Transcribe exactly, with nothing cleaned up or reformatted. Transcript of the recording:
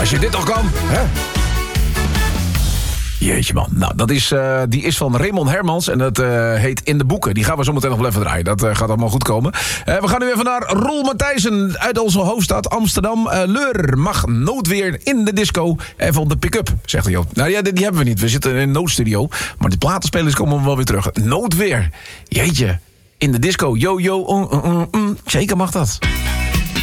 Als je dit al kan, hè? Jeetje man, nou dat is, uh, die is van Raymond Hermans en dat uh, heet In de Boeken. Die gaan we zo meteen nog wel even draaien, dat uh, gaat allemaal goed komen. Uh, we gaan nu even naar Roel Matthijssen uit onze hoofdstad Amsterdam. Uh, Leur mag noodweer in de disco. Even op de pick-up, zegt hij. Nou ja, die, die hebben we niet, we zitten in een noodstudio. Maar die platenspelers komen wel weer terug. Noodweer, jeetje, in de disco, yo yo, uh, uh, uh, uh. Zeker mag dat.